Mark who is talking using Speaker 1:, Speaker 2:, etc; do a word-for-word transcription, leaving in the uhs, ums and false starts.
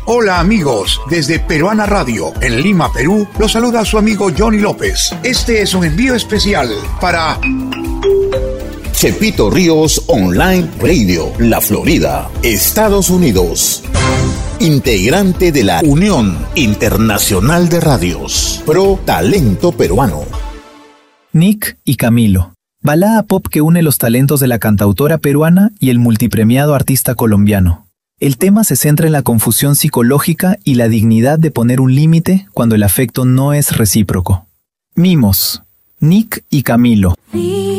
Speaker 1: Hola amigos, desde Peruana Radio, en Lima, Perú, los saluda su amigo Johnny López. Este es un envío especial para
Speaker 2: Chepito Ríos Online Radio, La Florida, Estados Unidos. Integrante de la Unión Internacional de Radios, Pro Talento Peruano.
Speaker 3: Nick y Camilo, balada pop que une los talentos de la cantautora peruana y el multipremiado artista colombiano. El tema se centra en la confusión psicológica y la dignidad de poner un límite cuando el afecto no es recíproco. Mimos, Nick y Camilo.